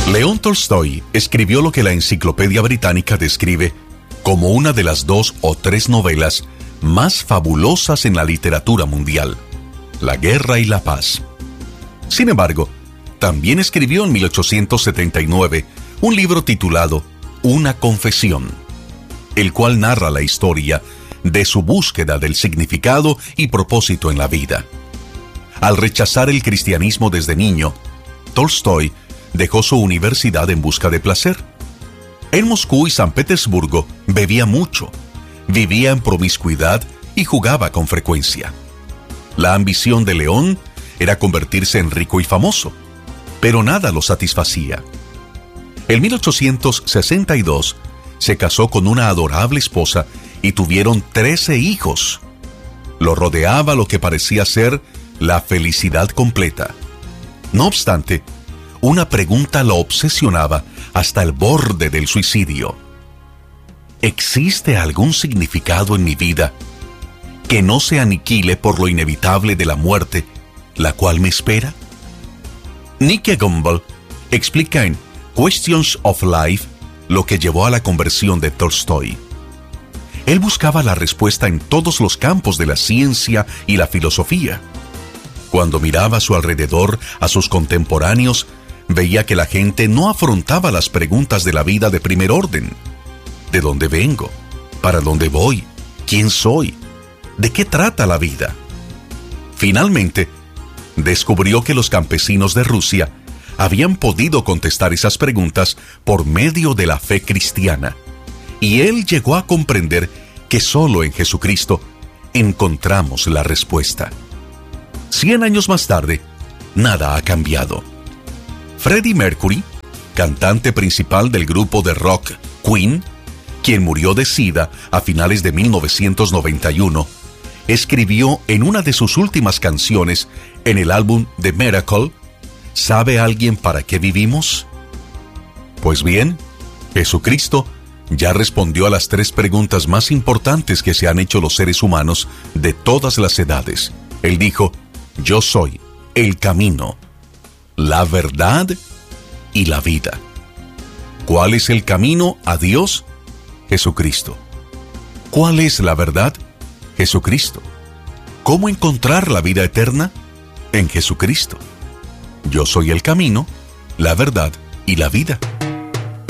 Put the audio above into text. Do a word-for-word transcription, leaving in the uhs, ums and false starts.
León Tolstoy escribió lo que la Enciclopedia Británica describe como una de las dos o tres novelas más fabulosas en la literatura mundial, La Guerra y la Paz. Sin embargo, también escribió en mil ochocientos setenta y nueve un libro titulado Una confesión, el cual narra la historia de su búsqueda del significado y propósito en la vida. Al rechazar el cristianismo desde niño, Tolstoy dejó su universidad en busca de placer. En Moscú y San Petersburgo bebía mucho, vivía en promiscuidad y jugaba con frecuencia. La ambición de León era convertirse en rico y famoso, pero nada lo satisfacía. En mil ochocientos sesenta y dos se casó con una adorable esposa y tuvieron trece hijos. Lo rodeaba lo que parecía ser la felicidad completa. No obstante, una pregunta lo obsesionaba hasta el borde del suicidio. ¿Existe algún significado en mi vida que no se aniquile por lo inevitable de la muerte, la cual me espera? Nicky Gumbel explica en Questions of Life lo que llevó a la conversión de Tolstoy. Él buscaba la respuesta en todos los campos de la ciencia y la filosofía. Cuando miraba a su alrededor a sus contemporáneos, veía que la gente no afrontaba las preguntas de la vida de primer orden. ¿De dónde vengo? ¿Para dónde voy? ¿Quién soy? ¿De qué trata la vida? Finalmente, descubrió que los campesinos de Rusia habían podido contestar esas preguntas por medio de la fe cristiana, y él llegó a comprender que solo en Jesucristo encontramos la respuesta. Cien años más tarde, nada ha cambiado. Freddie Mercury, cantante principal del grupo de rock Queen, quien murió de SIDA a finales de mil novecientos noventa y uno, escribió en una de sus últimas canciones en el álbum The Miracle, ¿sabe alguien para qué vivimos? Pues bien, Jesucristo ya respondió a las tres preguntas más importantes que se han hecho los seres humanos de todas las edades. Él dijo, yo soy el camino, la verdad y la vida. ¿Cuál es el camino a Dios? Jesucristo. ¿Cuál es la verdad? Jesucristo. ¿Cómo encontrar la vida eterna? En Jesucristo. Yo soy el camino, la verdad y la vida.